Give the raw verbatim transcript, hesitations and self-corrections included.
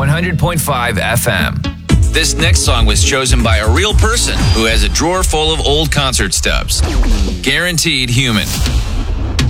one hundred point five F M. This next song was chosen by a real person who has a drawer full of old concert stubs. Guaranteed Human.